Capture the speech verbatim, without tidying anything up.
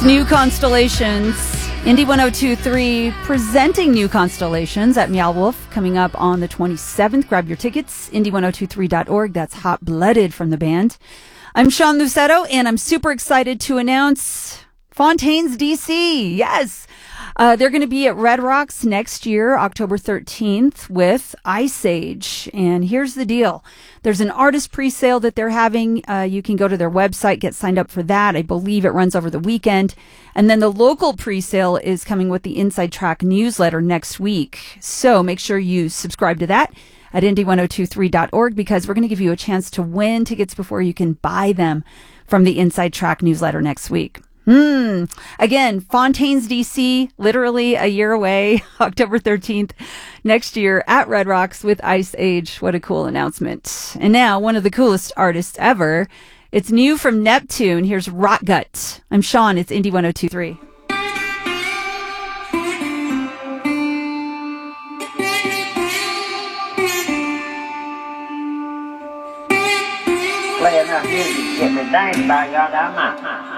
New Constellations. Indy one oh two point three presenting New Constellations at Meow Wolf coming up on the twenty-seventh. Grab your tickets, indy ten twenty-three dot org. That's Hot Blooded from the band. I'm Sean Lucetto, and I'm super excited to announce Fontaines, D C. Yes. Uh, they're going to be at Red Rocks next year, October thirteenth, with Ice Age. And here's the deal. There's an artist pre-sale that they're having. Uh, you can go to their website, get signed up for that. I believe it runs over the weekend. And then the local pre-sale is coming with the Inside Track newsletter next week. So make sure you subscribe to that at indy ten twenty-three dot org, because we're going to give you a chance to win tickets before you can buy them from the Inside Track newsletter next week. Hmm. Again, Fontaines, D C, literally a year away, October thirteenth next year at Red Rocks with Ice Age. What a cool announcement. And now, one of the coolest artists ever. It's new from Neptune. Here's Rotgut. I'm Sean. It's Indy ten twenty-three. Playing that music, get me down by God, I'm